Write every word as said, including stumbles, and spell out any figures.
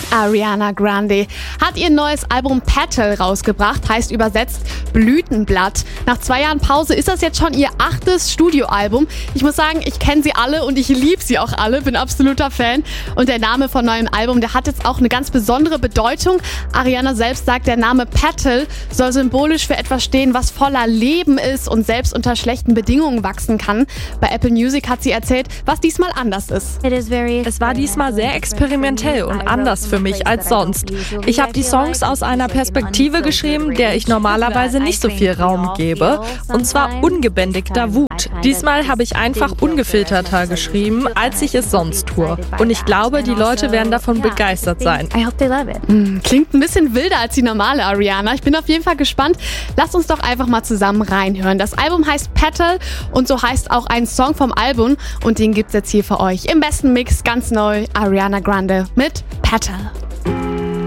Ariana Grande hat ihr neues Album Petal rausgebracht, heißt übersetzt Blütenblatt. Nach zwei Jahren Pause ist das jetzt schon ihr achtes Studioalbum. Ich muss sagen, ich kenne sie alle und ich liebe sie auch alle, bin absoluter Fan. Und der Name von neuem Album, der hat jetzt auch eine ganz besondere Bedeutung. Ariana selbst sagt, der Name Petal soll symbolisch für etwas stehen, was voller Leben ist und selbst unter schlechten Bedingungen wachsen kann. Bei Apple Music hat sie erzählt, was diesmal anders ist. Es war diesmal sehr experimentell und anders für mich als sonst. Ich habe die Songs aus einer Perspektive geschrieben, der ich normalerweise nicht so viel Raum gebe, und zwar ungebändigter Wut. Diesmal habe ich einfach ungefilterter geschrieben, als ich es sonst tue. Und ich glaube, die Leute werden davon begeistert sein. Hm, klingt ein bisschen wilder als die normale Ariana. Ich bin auf jeden Fall gespannt. Lasst uns doch einfach mal zusammen reinhören. Das Album heißt Petal und so heißt auch ein Song vom Album. Und den gibt's jetzt hier für euch im besten Mix, ganz neu, Ariana Grande mit Petal.